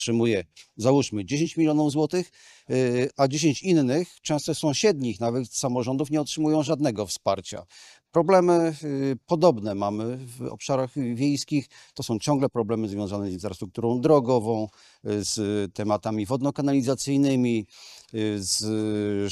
otrzymuje, załóżmy, 10 milionów złotych, a 10 innych, często sąsiednich nawet samorządów, nie otrzymują żadnego wsparcia. Problemy podobne mamy w obszarach wiejskich. To są ciągle problemy związane z infrastrukturą drogową, z tematami wodno-kanalizacyjnymi, z